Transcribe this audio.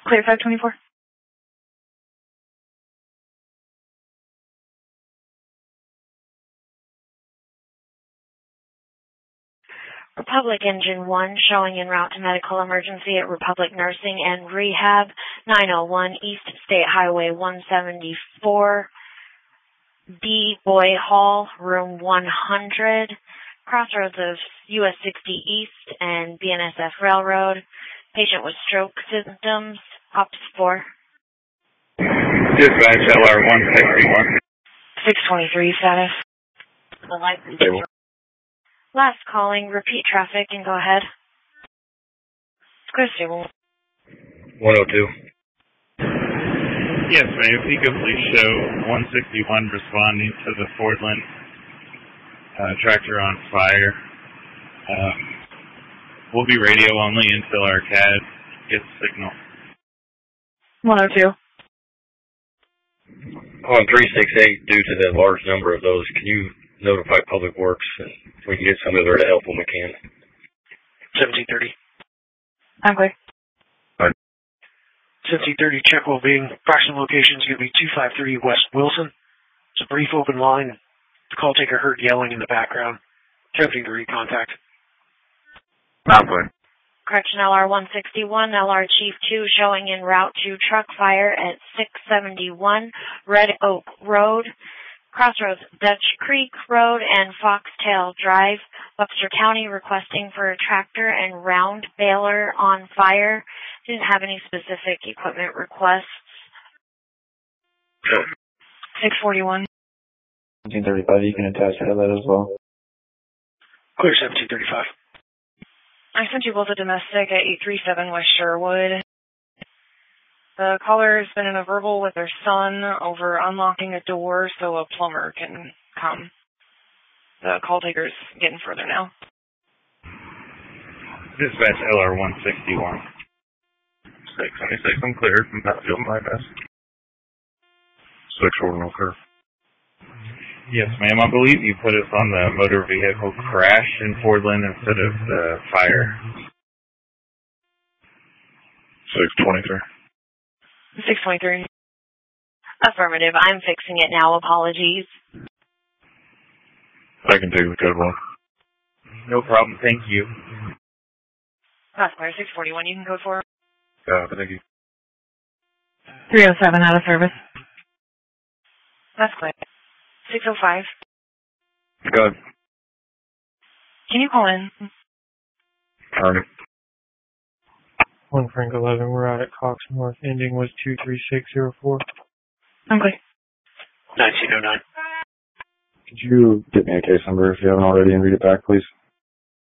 Clear 524. Republic Engine 1 showing en route to medical emergency at Republic Nursing and Rehab, 901 East State Highway 174, D. Boy Hall, room 100, crossroads of US 60 East and BNSF Railroad. Patient with stroke symptoms, OPS 4. Dispatch LR 161. 623 status. The license. Last calling, repeat traffic and go ahead. Clear stable. 102. Yes, ma'am. If you could please show 161 responding to the Fordland tractor on fire. We'll be radio only until our CAD gets signal. 102. On 368, due to the large number of those, can you notify Public Works and we can get somebody there to help when we can? 1730. I'm clear. 1730, check well-being. Approximate location is going to be 253 West Wilson. It's a brief open line. The call taker heard yelling in the background. Attempting to recontact. I'm clear. Correction LR 161, LR Chief 2 showing en route to truck fire at 671 Red Oak Road, crossroads Dutch Creek Road and Foxtail Drive, Webster County, requesting for a tractor and round baler on fire. Didn't have any specific equipment requests. 641. 1735, you can attach to that as well. Clear 1735. I sent you both a domestic at 837 West Sherwood. The caller has been in a verbal with their son over unlocking a door so a plumber can come. The call taker's getting further now. Dispatch LR 161. 626, I'm clear from Battlefield bypass. 641, clear. Yes, ma'am. I believe you put us on the motor vehicle crash in Fordland instead of the fire. 623. 623. Affirmative. I'm fixing it now. Apologies. I can take the code one. No problem. Thank you. That's clear. 641. You can go for it. Thank you. 307 out of service. That's clear. 605. Go ahead. Can you call in? Turn it. 1 Frank 11, we're out at Cox North. Ending was 23604. Okay. 1909. Could you get me a case number if you haven't already and read it back, please?